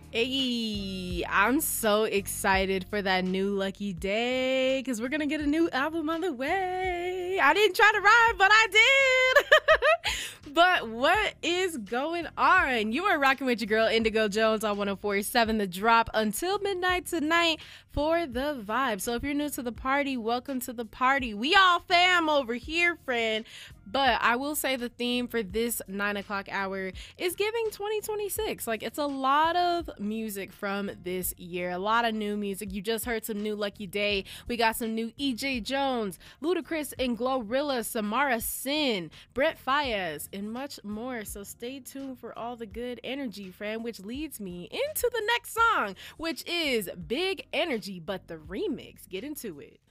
Hey, I'm so excited for that new Lucky Day because we're going to get a new album on the way. I didn't try to rhyme, but I did. But what is going on? You are rocking with your girl Indigo Jones on 104.7 The Drop until midnight tonight for the vibe. So if you're new to the party, welcome to the party. We all fam over here, friend. But I will say the theme for this 9 o'clock hour is giving 2026. Like, it's a lot of music from this year, a lot of new music. You just heard some new Lucky Day. We got some new E.J. Jones, Ludacris and Glorilla, Samara Sin, Brett Fayez, and much more. So stay tuned for all the good energy, friend, which leads me into the next song, which is Big Energy, but the remix. Get into it.